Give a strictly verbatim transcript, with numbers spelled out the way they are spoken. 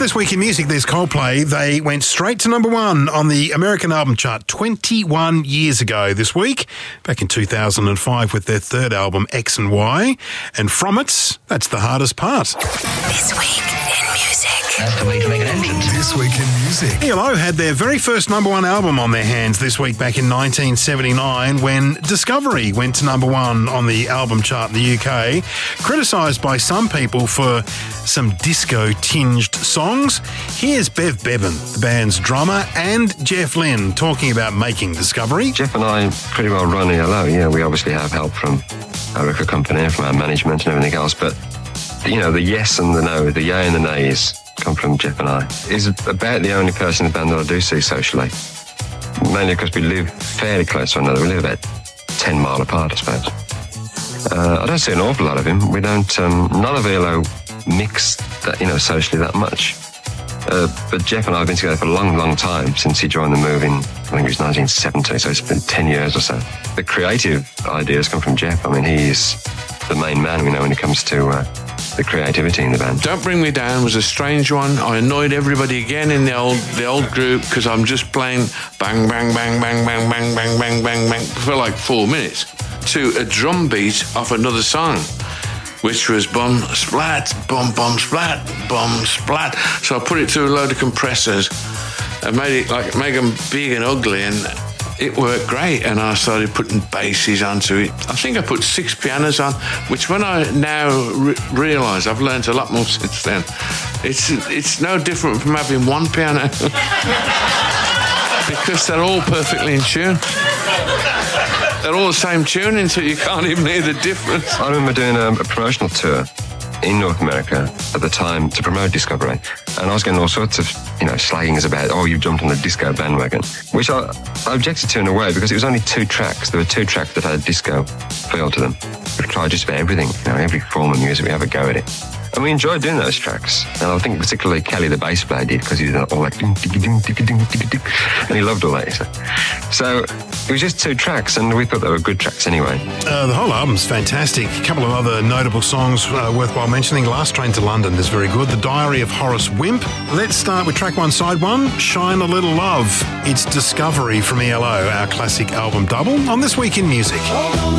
This week in music, there's Coldplay. They went straight to number one on the American album chart twenty-one years ago this week, back in two thousand five with their third album, X and Y. And from it, that's the hardest part. This week in music. That's the way to make an entrance. This week in music. E L O had their very first number one album on their hands this week back in nineteen seventy-nine when Discovery went to number one on the album chart in the U K, criticised by some people for some disco-tinged songs. Here's Bev Bevan, the band's drummer, and Jeff Lynne talking about making Discovery. Jeff and I pretty well run E L O. Yeah, we obviously have help from our record company, from our management and everything else, but you know, the yes and the no, the yay and the nays come from Jeff and I. He's about the only person in the band that I do see socially. Mainly because we live fairly close to one another. We live about ten mile apart, I suppose. Uh, I don't see an awful lot of him. We don't, um, none of E L O mix that, you know, socially that much. Uh, but Jeff and I have been together for a long, long time since he joined the move in, I think it was nineteen seventy, so it's been ten years or so. The creative ideas come from Jeff. I mean, he's the main man, we know, when it comes to uh, the creativity in the band. Don't Bring Me Down was a strange one. I annoyed everybody again in the old the old group because I'm just playing bang, bang, bang, bang, bang, bang, bang, bang, bang, bang for like four minutes to a drum beat off another song, which was bum splat, bum bum splat, bum splat. So I put it through a load of compressors and made it like make them big and ugly, and it worked great. And I started putting basses onto it. I think I put six pianos on, which when I now re- realise, I've learned a lot more since then. It's it's no different from having one piano because they're all perfectly in tune. They're all the same tuning, so you can't even hear the difference. I remember doing a, a promotional tour in North America at the time to promote Discovery, and I was getting all sorts of, you know, slaggings about, oh, you've jumped on the disco bandwagon, which I, I objected to in a way because it was only two tracks. There were two tracks that had a disco feel to them. We tried just about everything, you know, every form of music, we have a go at it. And we enjoyed doing those tracks. And I think particularly Kelly, the bass player, did, because he did all like, and he loved all that. So. so it was just two tracks, and we thought they were good tracks anyway. Uh, the whole album's fantastic. A couple of other notable songs uh, worthwhile mentioning. Last Train to London is very good. The Diary of Horace Wimp. Let's start with track one, side one, Shine a Little Love. It's Discovery from E L O, our classic album double, on This Week in Music.